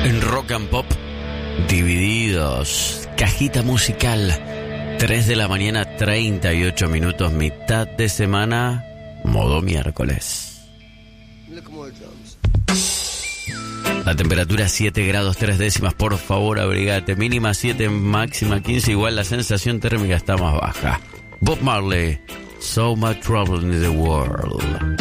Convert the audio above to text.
En Rock and Pop, divididos, cajita musical, 3 de la mañana, 38 minutos, mitad de semana, modo miércoles. La temperatura 7 grados 3 décimas, por favor abrigate, mínima 7, máxima 15, igual la sensación térmica está más baja. Bob Marley, So Much Trouble in the World.